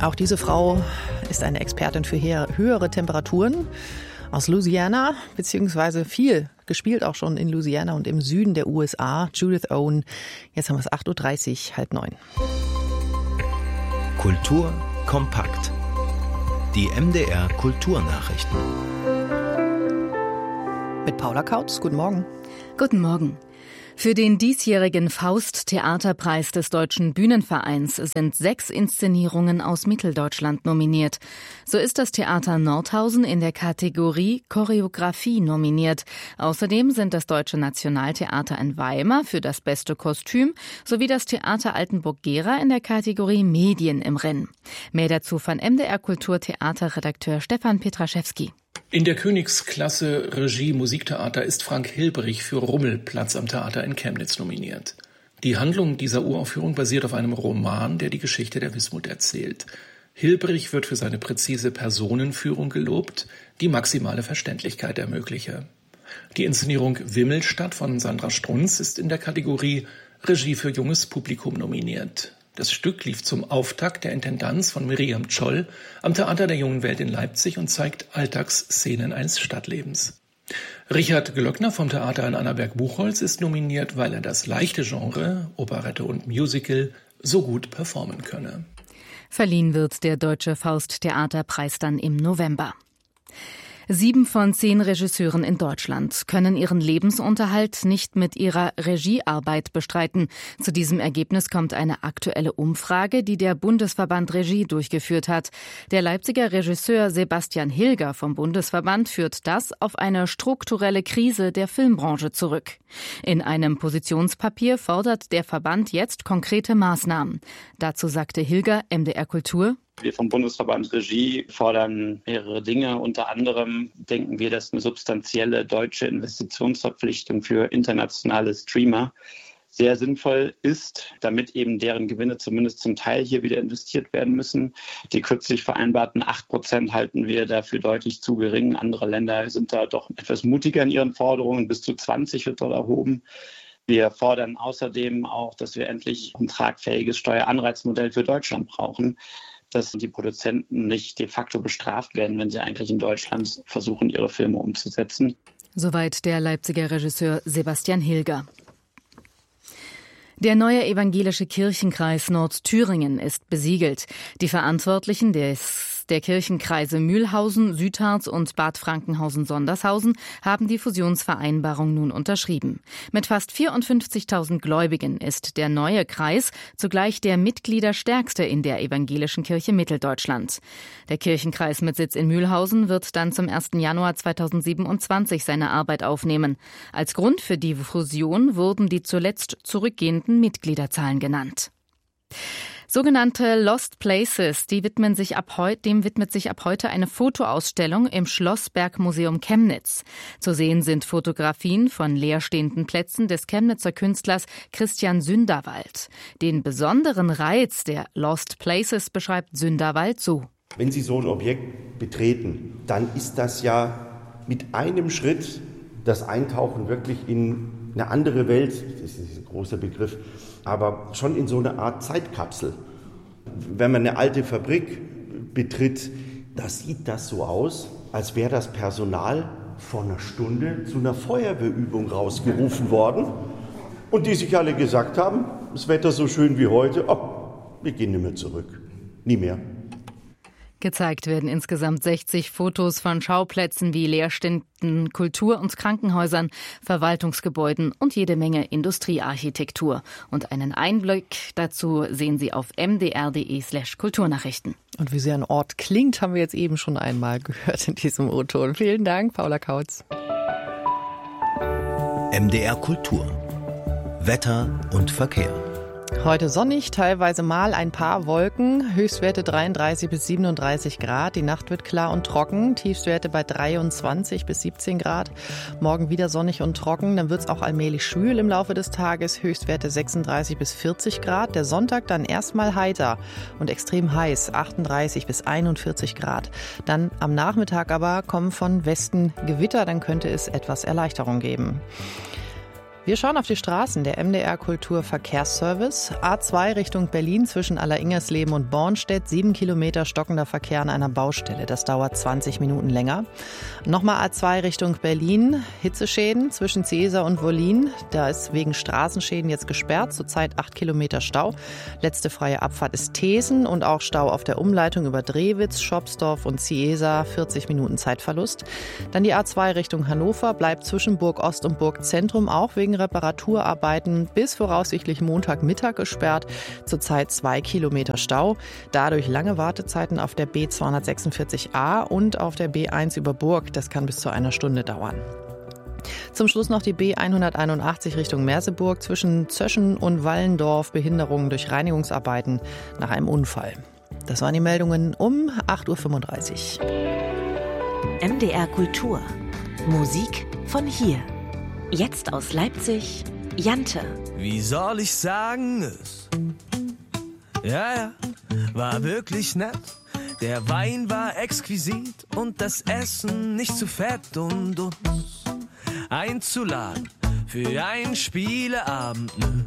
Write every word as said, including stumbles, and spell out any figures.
Auch diese Frau ist eine Expertin für höhere Temperaturen aus Louisiana, beziehungsweise viel gespielt auch schon in Louisiana und im Süden der U S A. Judith Owen. Jetzt haben wir es acht Uhr dreißig, halb neun. Kultur kompakt. Die M D R Kulturnachrichten. Mit Paula Kautz, guten Morgen. Guten Morgen. Für den diesjährigen Faust-Theaterpreis des Deutschen Bühnenvereins sind sechs Inszenierungen aus Mitteldeutschland nominiert. So ist das Theater Nordhausen in der Kategorie Choreografie nominiert. Außerdem sind das Deutsche Nationaltheater in Weimar für das beste Kostüm sowie das Theater Altenburg-Gera in der Kategorie Medien im Rennen. Mehr dazu von M D R Kultur-Theaterredakteur Stefan Petraschewski. In der Königsklasse Regie Musiktheater ist Frank Hilbrich für Rummelplatz am Theater in Chemnitz nominiert. Die Handlung dieser Uraufführung basiert auf einem Roman, der die Geschichte der Wismut erzählt. Hilbrich wird für seine präzise Personenführung gelobt, die maximale Verständlichkeit ermögliche. Die Inszenierung Wimmelstadt von Sandra Strunz ist in der Kategorie Regie für junges Publikum nominiert. Das Stück lief zum Auftakt der Intendanz von Miriam Scholl am Theater der Jungen Welt in Leipzig und zeigt Alltagsszenen eines Stadtlebens. Richard Glöckner vom Theater in Annaberg-Buchholz ist nominiert, weil er das leichte Genre, Operette und Musical, so gut performen könne. Verliehen wird der Deutsche Faust-Theaterpreis dann im November. Sieben von zehn Regisseuren in Deutschland können ihren Lebensunterhalt nicht mit ihrer Regiearbeit bestreiten. Zu diesem Ergebnis kommt eine aktuelle Umfrage, die der Bundesverband Regie durchgeführt hat. Der Leipziger Regisseur Sebastian Hilger vom Bundesverband führt das auf eine strukturelle Krise der Filmbranche zurück. In einem Positionspapier fordert der Verband jetzt konkrete Maßnahmen. Dazu sagte Hilger M D R Kultur: Wir vom Bundesverband Regie fordern mehrere Dinge. Unter anderem denken wir, dass eine substanzielle deutsche Investitionsverpflichtung für internationale Streamer sehr sinnvoll ist, damit eben deren Gewinne zumindest zum Teil hier wieder investiert werden müssen. Die kürzlich vereinbarten acht Prozent halten wir dafür deutlich zu gering. Andere Länder sind da doch etwas mutiger in ihren Forderungen. Bis zu zwanzig wird dort erhoben. Wir fordern außerdem auch, dass wir endlich ein tragfähiges Steueranreizmodell für Deutschland brauchen, dass die Produzenten nicht de facto bestraft werden, wenn sie eigentlich in Deutschland versuchen, ihre Filme umzusetzen. Soweit der Leipziger Regisseur Sebastian Hilger. Der neue evangelische Kirchenkreis Nordthüringen ist besiegelt. Die Verantwortlichen des der Kirchenkreise Mühlhausen, Südharz und Bad Frankenhausen-Sondershausen haben die Fusionsvereinbarung nun unterschrieben. Mit fast vierundfünfzigtausend Gläubigen ist der neue Kreis zugleich der Mitgliederstärkste in der evangelischen Kirche Mitteldeutschland. Der Kirchenkreis mit Sitz in Mühlhausen wird dann zum ersten Januar zweitausendsiebenundzwanzig seine Arbeit aufnehmen. Als Grund für die Fusion wurden die zuletzt zurückgehenden Mitgliederzahlen genannt. Sogenannte Lost Places, die widmen sich ab heu- dem widmet sich ab heute eine Fotoausstellung im Schlossbergmuseum Chemnitz. Zu sehen sind Fotografien von leerstehenden Plätzen des Chemnitzer Künstlers Christian Sünderwald. Den besonderen Reiz der Lost Places beschreibt Sünderwald so: Wenn Sie so ein Objekt betreten, dann ist das ja mit einem Schritt das Eintauchen wirklich in eine andere Welt, das ist ein großer Begriff, aber schon in so eine Art Zeitkapsel. Wenn man eine alte Fabrik betritt, da sieht das so aus, als wäre das Personal vor einer Stunde zu einer Feuerwehrübung rausgerufen worden und die sich alle gesagt haben, das Wetter so schön wie heute, oh, wir gehen nicht mehr zurück, nie mehr. Gezeigt werden insgesamt sechzig Fotos von Schauplätzen wie leerstehenden Kultur- und Krankenhäusern, Verwaltungsgebäuden und jede Menge Industriearchitektur. Und einen Einblick dazu sehen Sie auf m d r punkt d e slash Kulturnachrichten. Und wie sehr ein Ort klingt, haben wir jetzt eben schon einmal gehört in diesem O-Ton. Vielen Dank, Paula Kautz. M D R Kultur. Wetter und Verkehr. Heute sonnig, teilweise mal ein paar Wolken, Höchstwerte dreiunddreißig bis siebenunddreißig Grad. Die Nacht wird klar und trocken, Tiefstwerte bei dreiundzwanzig bis siebzehn Grad. Morgen wieder sonnig und trocken, dann wird es auch allmählich schwül im Laufe des Tages, Höchstwerte sechsunddreißig bis vierzig Grad. Der Sonntag dann erstmal heiter und extrem heiß, achtunddreißig bis einundvierzig Grad. Dann am Nachmittag aber kommen von Westen Gewitter, dann könnte es etwas Erleichterung geben. Wir schauen auf die Straßen. Der M D R Kultur Verkehrsservice. A zwei Richtung Berlin zwischen Alleringers-Leben und Bornstedt. Sieben Kilometer stockender Verkehr an einer Baustelle. Das dauert zwanzig Minuten länger. Nochmal A zwei Richtung Berlin. Hitzeschäden zwischen Ciesa und Wollin. Da ist wegen Straßenschäden jetzt gesperrt. Zurzeit acht Kilometer Stau. Letzte freie Abfahrt ist Thesen und auch Stau auf der Umleitung über Drewitz, Schopsdorf und Ciesa. vierzig Minuten Zeitverlust. Dann die A zwei Richtung Hannover. Bleibt zwischen Burg Ost und Burg Zentrum auch wegen Reparaturarbeiten bis voraussichtlich Montagmittag gesperrt. Zurzeit zwei Kilometer Stau. Dadurch lange Wartezeiten auf der B zweihundertsechsundvierzig A und auf der B eins über Burg. Das kann bis zu einer Stunde dauern. Zum Schluss noch die B hunderteinundachtzig Richtung Merseburg zwischen Zöschen und Wallendorf. Behinderungen durch Reinigungsarbeiten nach einem Unfall. Das waren die Meldungen um acht Uhr fünfunddreißig. M D R Kultur. Musik von hier. Jetzt aus Leipzig, Jante. Wie soll ich sagen es? Ja, ja, war wirklich nett. Der Wein war exquisit und das Essen nicht zu fett, und uns einzuladen für einen Spieleabend.